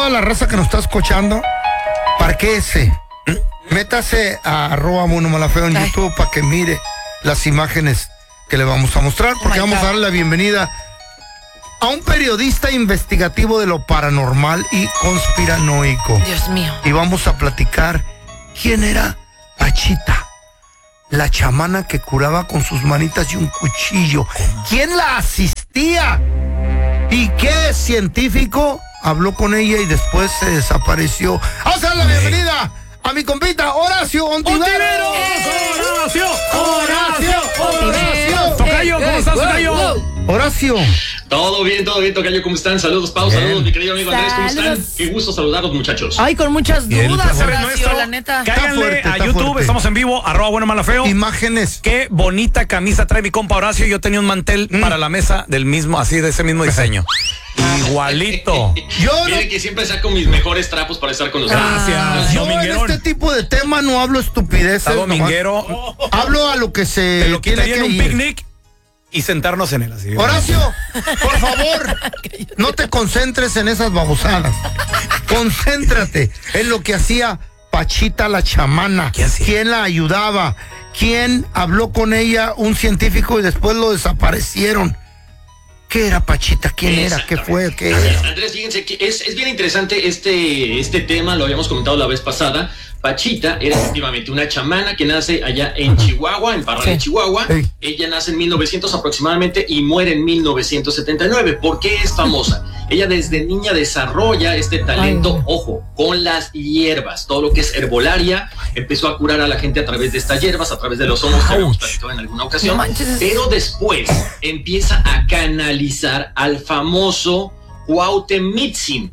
toda la raza que nos está escuchando, parquéese. Métase a @MonoMalafeo en YouTube para que mire las imágenes que le vamos a mostrar, porque vamos a darle la bienvenida a un periodista investigativo de lo paranormal y conspiranoico. Dios mío. Y vamos a platicar quién era Pachita, la chamana que curaba con sus manitas y un cuchillo. ¿Quién la asistía? ¿Y qué científico habló con ella y después se desapareció? Vamos a darle la bienvenida a mi compita Horacio Ontiveros. Horacio. Tocayo, ¿cómo estás, Tocayo? Horacio. Todo bien, Tocayo, ¿cómo están? Saludos, Pau, saludos, mi querido amigo Andrés, ¿cómo están? Qué gusto saludarlos, muchachos. Ay, con muchas dudas, Horacio, la neta. Cáiganle a YouTube, fuerte. Estamos en vivo, @BuenoMalafeo. Imágenes. Qué bonita camisa trae mi compa Horacio. Yo tenía un mantel para la mesa del mismo, así de ese mismo diseño. Igualito. Miren que siempre saco mis mejores trapos para estar con ustedes. Gracias. Yo en este tipo de tema no hablo estupideces. Dominguero. Hablo a lo que se Te lo quitaría en un ir. picnic y sentarnos en él así. Horacio, por favor, no te concentres en esas babosadas. Concéntrate en lo que hacía Pachita la chamana. ¿Qué hacía? ¿Quién la ayudaba? ¿Quién habló con ella? Un científico y después lo desaparecieron. ¿Qué era Pachita? ¿Quién era? ¿Qué fue? ¿Qué era? Andrés, fíjense que es bien interesante este tema, lo habíamos comentado la vez pasada. Pachita era efectivamente una chamana que nace allá en Chihuahua, en Parral, Chihuahua. Sí. Ella nace en 1900 aproximadamente y muere en 1979. ¿Por qué es famosa? Ella desde niña desarrolla este talento, ojo, con las hierbas, todo lo que es herbolaria. Empezó a curar a la gente a través de estas hierbas, a través de los hongos que habíamos platicado en alguna ocasión. Pero después empieza a canalizar al famoso Cuauhtémoc,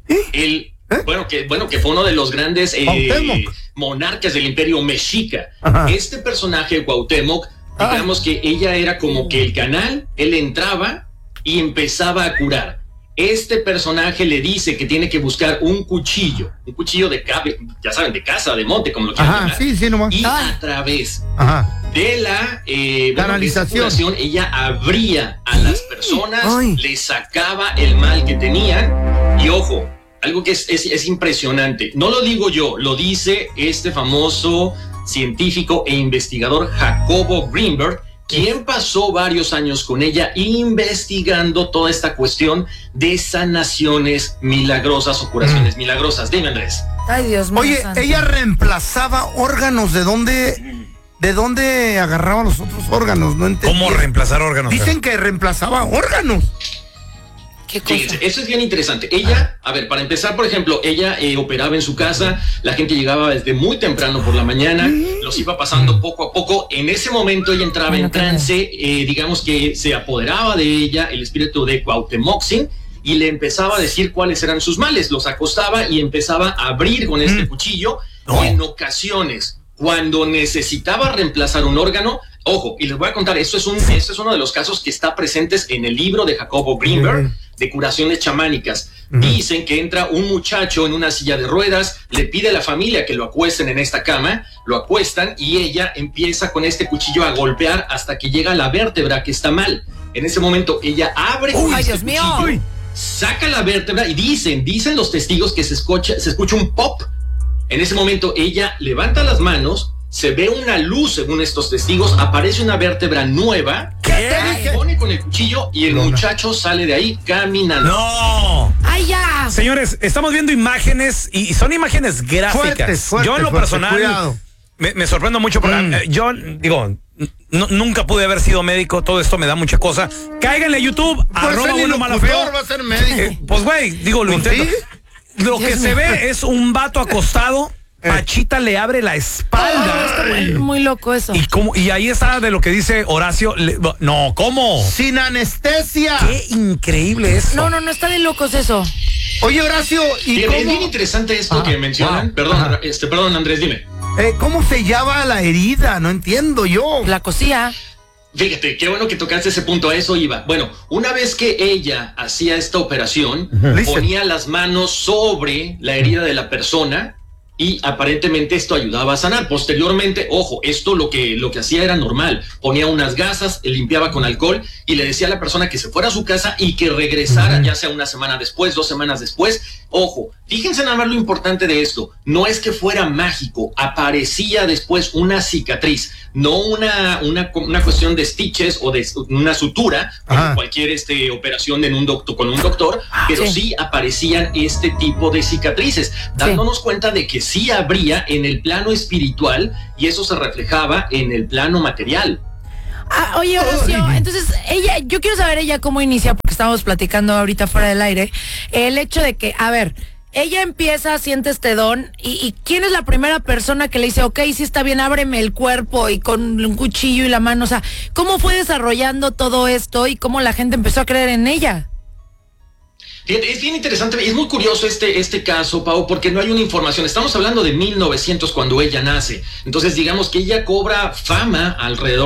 que fue uno de los grandes monarcas del imperio mexica. Ajá. Este personaje, Cuauhtémoc, digamos que ella era como que el canal, él entraba y empezaba a curar. Este personaje le dice que tiene que buscar un cuchillo de ya saben, de casa, de monte, como lo quieran llamar. Sí, nomás. Y a través de la canalización, ella abría a las personas, le sacaba el mal que tenían. Y ojo, algo que es impresionante, no lo digo yo, lo dice este famoso científico e investigador Jacobo Greenberg, quien pasó varios años con ella investigando toda esta cuestión de sanaciones milagrosas o curaciones milagrosas. Dime, Andrés. Ay, Dios mío. Oye, santo. ella reemplazaba órganos. ¿De dónde agarraba los otros órganos? No entendí. ¿Cómo reemplazar órganos? Dicen que reemplazaba órganos. ¿Qué cosa? Fíjense, eso es bien interesante. Ella, a ver, para empezar, por ejemplo, ella operaba en su casa, la gente llegaba desde muy temprano por la mañana, los iba pasando poco a poco. En ese momento ella entraba en trance, digamos que se apoderaba de ella el espíritu de Cuauhtémoc y le empezaba a decir cuáles eran sus males. Los acostaba y empezaba a abrir con este cuchillo. Y en ocasiones, cuando necesitaba reemplazar un órgano, ojo, y les voy a contar, esto es uno de los casos que está presentes en el libro de Jacobo Greenberg, de curaciones chamánicas. Dicen que entra un muchacho en una silla de ruedas, le pide a la familia que lo acuesten en esta cama, lo acuestan y ella empieza con este cuchillo a golpear hasta que llega a la vértebra que está mal. En ese momento ella abre con ¡Ay, este Dios mío! cuchillo, saca la vértebra y dicen los testigos que se escucha un pop. En ese momento ella levanta las manos, se ve una luz según estos testigos, aparece una vértebra nueva, pone con el cuchillo y el muchacho sale de ahí caminando. ¡No! ¡Ay, ya! Señores, estamos viendo imágenes y son imágenes gráficas. Yo en lo personal me sorprendo mucho porque yo digo, nunca pude haber sido médico, todo esto me da mucha cosa. Cáiganle a YouTube, @BuenoMalafeo. Va a ser médico. Pues güey, digo, lo intento. Lo que se ve es un vato acostado. Pachita le abre la espalda. Está muy loco eso. Y ahí está de lo que dice Horacio. No, ¿cómo? Sin anestesia. Qué increíble es. No, está de locos eso. Oye, Horacio, ¿y Es bien interesante esto que mencionan. Perdón, Andrés, dime. ¿Cómo sellaba la herida? No entiendo yo. La cosía. Fíjate, qué bueno que tocaste ese punto, a eso iba. Bueno, una vez que ella hacía esta operación, ponía las manos sobre la herida de la persona y aparentemente esto ayudaba a sanar. Posteriormente, ojo, esto lo que hacía era normal. Ponía unas gasas, limpiaba con alcohol y le decía a la persona que se fuera a su casa y que regresara, ya sea una semana después, 2 semanas después. Ojo, fíjense nada más lo importante de esto. No es que fuera mágico, aparecía después una cicatriz, no una cuestión de stitches o de una sutura, como cualquier operación con un doctor, pero sí aparecían este tipo de cicatrices, dándonos cuenta de que sí habría en el plano espiritual y eso se reflejaba en el plano material. Oye, Horacio, entonces yo quiero saber ella cómo inicia, porque estábamos platicando ahorita fuera del aire, el hecho de que, a ver, ella empieza, siente este don, y ¿quién es la primera persona que le dice, ok, sí está bien, ábreme el cuerpo y con un cuchillo y la mano? O sea, ¿cómo fue desarrollando todo esto y cómo la gente empezó a creer en ella? Es bien interesante, es muy curioso este caso, Pau, porque no hay una información. Estamos hablando de 1900 cuando ella nace. Entonces, digamos que ella cobra fama alrededor